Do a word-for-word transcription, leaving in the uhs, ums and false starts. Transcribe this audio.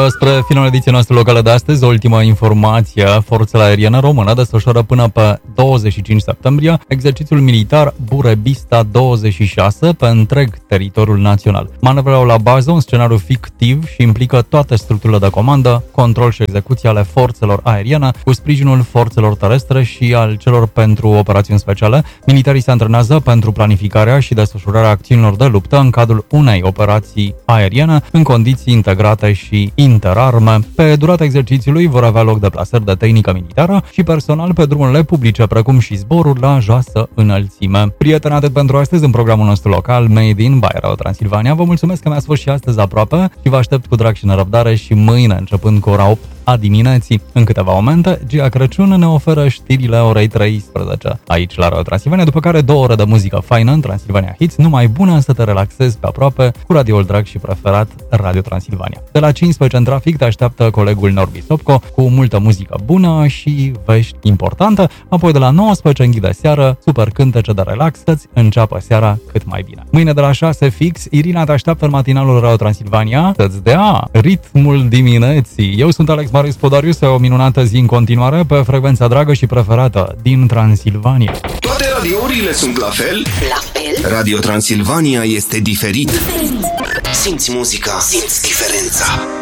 Spre finalul ediției noastre locale de astăzi, o ultimă informație. Forțele aeriene române desfășoară până pe douăzeci și cinci septembrie exercițiul militar Burebista douăzeci și șase pe întreg teritoriul național. Manevrele au la bază un scenariu fictiv și implică toate structurile de comandă, control și execuție ale forțelor aeriene, cu sprijinul forțelor terestre și al celor pentru operațiuni speciale. Militarii se antrenează pentru planificarea și desfășurarea acțiunilor de luptă în cadrul unei operații aeriene în condiții integrate și interarme. Pe durata exercițiului vor avea loc deplasări de tehnică militară și personal pe drumurile publice, precum și zboruri la joasă înălțime. Prieteni, atât pentru astăzi în programul nostru local Made in by Radio Transilvania. Vă mulțumesc că mi-ați fost și astăzi aproape și vă aștept cu drag și nerăbdare și mâine, începând cu ora opt a dimineții. În câteva momente, Gia Crăciun ne oferă știrile orei treisprezece aici la Radio Transilvania, după care două ore de muzică faină în Transilvania Hits, numai bună să te relaxezi pe aproape cu radioul drag și preferat Radio Transilvania. De la cincisprezece în trafic te așteaptă colegul Norbi Sopco cu multă muzică bună și vești importante, apoi de la nouăsprezece în ghid seară, super cântece de relax, să-ți înceapă seara cât mai bine. Mâine de la șase fix, Irina te așteaptă în matinalul Radio Transilvania să-ți dea ritmul dimineții. Eu sunt Alex Marius Podariu, să o minunată zi în continuare pe frecvența dragă și preferată din Transilvania. Toate radiourile sunt la fel? La fel? Radio Transilvania este diferit. Simți muzica, simți diferența.